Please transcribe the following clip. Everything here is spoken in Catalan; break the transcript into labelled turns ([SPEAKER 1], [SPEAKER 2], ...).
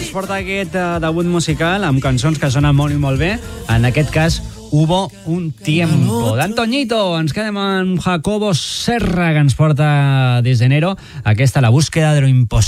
[SPEAKER 1] ens porta aquest debut musical amb cançons que sonen molt i molt bé. En aquest cas, Hubo un tiempo. D'Antoñito, ens quedem amb Jacobo Serra, que ens porta des d'enero aquesta La búsqueda de lo imposible.